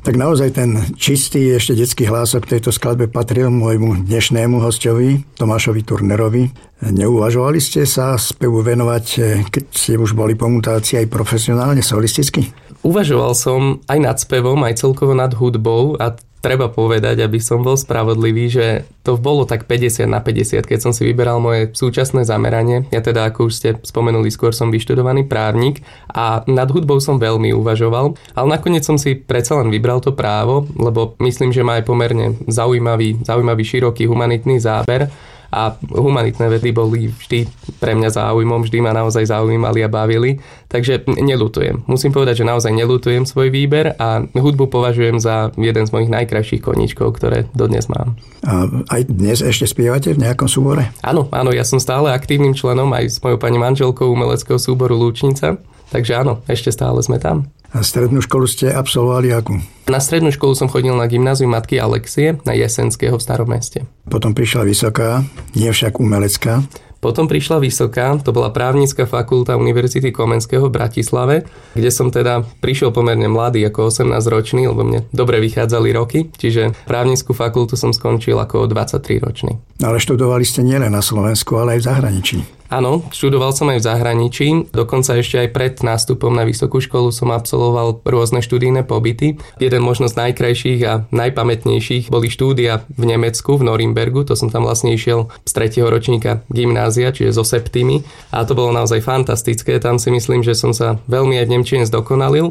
Tak naozaj ten čistý, ešte detský hlások tejto skladbe patril môjmu dnešnému hosťovi, Tomášovi Turnerovi. Neuvažovali ste sa spevu venovať, keď ste už boli po mutácii, aj profesionálne, solisticky? Uvažoval som aj nad spevom, aj celkovo nad hudbou a treba povedať, aby som bol spravodlivý, že to bolo tak 50/50, keď som si vyberal moje súčasné zameranie. Ja teda, ako už ste spomenuli, skôr som vyštudovaný právnik a nad hudbou som veľmi uvažoval, ale nakoniec som si predsa len vybral to právo, lebo myslím, že má aj pomerne zaujímavý široký humanitný záber. A humanitné vedy boli vždy pre mňa záujmom, vždy ma naozaj zaujímali a bavili, takže neľutujem. Musím povedať, že naozaj neľutujem svoj výber a hudbu považujem za jeden z mojich najkrajších koníčkov, ktoré dodnes mám. A aj dnes ešte spievate v nejakom súbore? Áno, ja som stále aktívnym členom aj s mojou pani manželkou umeleckého súboru Lúčnica, takže áno, ešte stále sme tam. A strednú školu ste absolvovali akú? Na strednú školu som chodil na gymnázium Matky Alexie na Jesenského v Starom Meste. Potom prišla vysoká, nie však umelecká. Potom prišla vysoká, to bola právnická fakulta Univerzity Komenského v Bratislave, kde som teda prišiel pomerne mladý, ako 18-ročný, lebo mne dobre vychádzali roky, čiže právnickú fakultu som skončil ako 23-ročný. Ale študovali ste nielen na Slovensku, ale aj v zahraničí. Áno, študoval som aj v zahraničí, dokonca ešte aj pred nástupom na vysokú školu som absolvoval rôzne študijné pobyty. Jeden možno z najkrajších a najpamätnejších boli štúdia v Nemecku, v Norimbergu, to som tam vlastne išiel z 3. ročníka gymnázia, čiže zo septimy a to bolo naozaj fantastické, tam si myslím, že som sa veľmi aj v nemčine zdokonalil.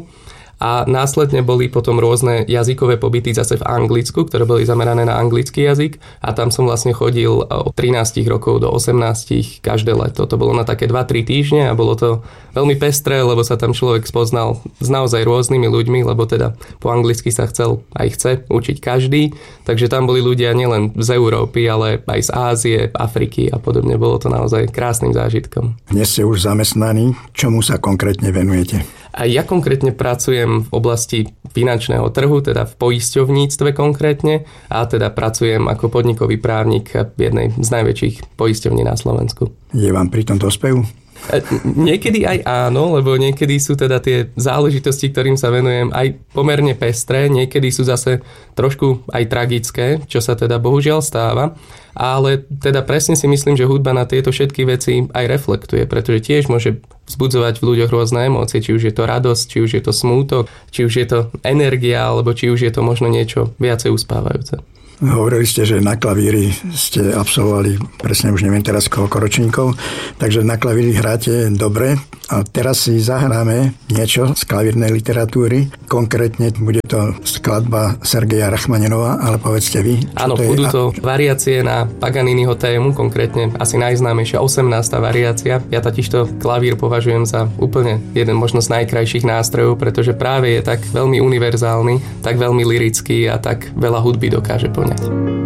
A následne boli potom rôzne jazykové pobyty zase v Anglicku, ktoré boli zamerané na anglický jazyk a tam som vlastne chodil od 13 rokov do 18 každé leto. To bolo na také 2-3 týždne a bolo to veľmi pestré, lebo sa tam človek spoznal s naozaj rôznymi ľuďmi, lebo teda po anglicky sa chcel aj chce učiť každý, takže tam boli ľudia nielen z Európy, ale aj z Ázie, Afriky a podobne. Bolo to naozaj krásnym zážitkom. Dnes ste už zamestnaní, čomu sa konkrétne venujete? A ja konkrétne pracujem v oblasti finančného trhu, teda v poisťovníctve konkrétne a teda pracujem ako podnikový právnik v jednej z najväčších poisťovní na Slovensku. Je vám pri tom dospev? Niekedy aj áno, lebo niekedy sú teda tie záležitosti, ktorým sa venujem, aj pomerne pestré, niekedy sú zase trošku aj tragické, čo sa teda bohužiaľ stáva, ale teda presne si myslím, že hudba na tieto všetky veci aj reflektuje, pretože tiež môže vzbudzovať v ľuďoch rôzne emócie, či už je to radosť, či už je to smútok, či už je to energia, alebo či už je to možno niečo viacej uspávajúce. Hovorili ste, že na klavíri ste absolvovali, presne už neviem teraz koľko ročníkov, takže na klavíri hráte dobre a teraz si zahráme niečo z klavírnej literatúry. Konkrétne bude to skladba Sergeja Rachmaninova, ale povedzte vy. Áno, budú to variácie na Paganiniho tému, konkrétne asi najznámejšia 18. variácia. Ja totižto klavír považujem za úplne jeden možno z najkrajších nástrojov, pretože práve je tak veľmi univerzálny, tak veľmi lirický a tak veľa hudby dokáže poňať.